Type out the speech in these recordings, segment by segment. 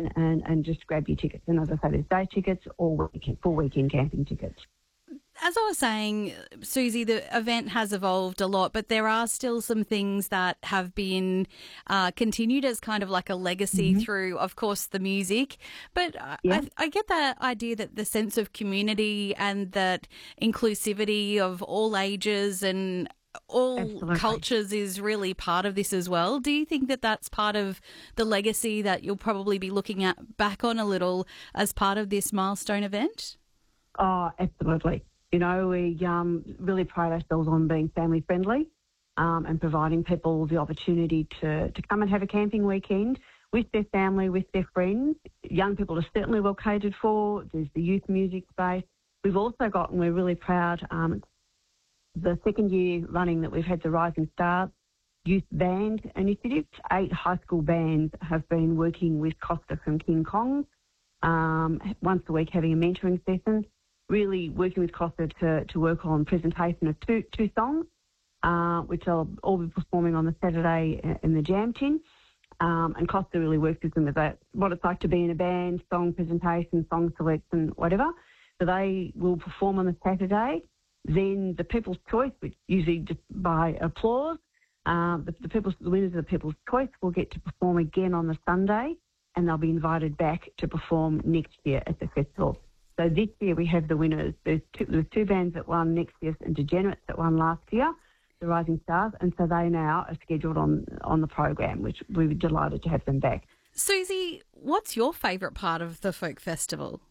and just grab your tickets. And as I say, there's day tickets or full weekend camping tickets. As I was saying, Susie, the event has evolved a lot, but there are still some things that have been continued as kind of like a legacy through, of course, the music. But I get the idea that the sense of community and that inclusivity of all ages and all cultures is really part of this as well. Do you think that that's part of the legacy that you'll probably be looking at back on a little as part of this milestone event? Oh, absolutely. You know, we really pride ourselves on being family friendly and providing people the opportunity to come and have a camping weekend with their family, with their friends. Young people are certainly well catered for. There's the youth music space. We've also got, and we're really proud, the second year running that we've had the Rising Stars Youth Band Initiative. 8 high school bands have been working with Costa from King Kong once a week, having a mentoring session, really working with Costa to work on presentation of two songs, which I'll all be performing on the Saturday in the Jam Tin. And Costa really works with them about what it's like to be in a band, song presentation, song selection, whatever. So they will perform on the Saturday. Then the People's Choice, which usually just by applause, the winners of the People's Choice will get to perform again on the Sunday, and they'll be invited back to perform next year at the festival. So this year we have the winners. There's 2 bands that won next year and Degenerates that won last year, the Rising Stars, and so they now are scheduled on the program, which we were delighted to have them back. Susie, what's your favourite part of the folk festival?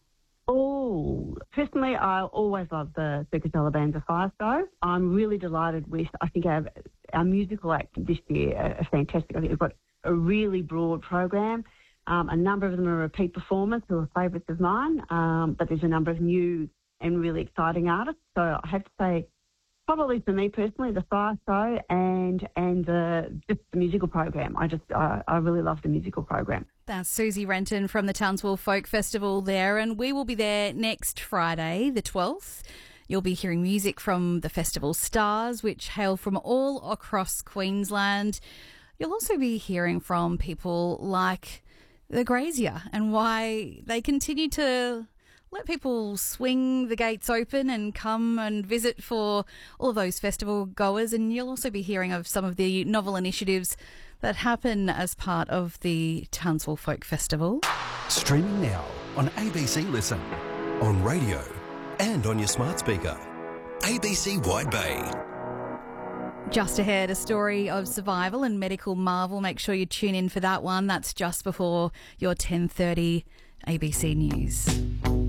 Oh, personally, I always love the Circus Alabanza Fire Show. I'm really delighted with, I think our musical act this year are fantastic. I think we've got a really broad program. A number of them are repeat performers who are favourites of mine, but there's a number of new and really exciting artists. So I have to say, probably for me personally, the Fire Show and just the musical program. I really love the musical program. That's Susie Renton from the Townsville Folk Festival there, and we will be there next Friday, the 12th. You'll be hearing music from the festival stars, which hail from all across Queensland. You'll also be hearing from people like the Grazier and why they continue to let people swing the gates open and come and visit for all of those festival goers. And you'll also be hearing of some of the novel initiatives that happen as part of the Townsville Folk Festival. Streaming now on ABC Listen, on radio and on your smart speaker. ABC Wide Bay. Just ahead, a story of survival and medical marvel. Make sure you tune in for that one. That's just before your 10:30 ABC News.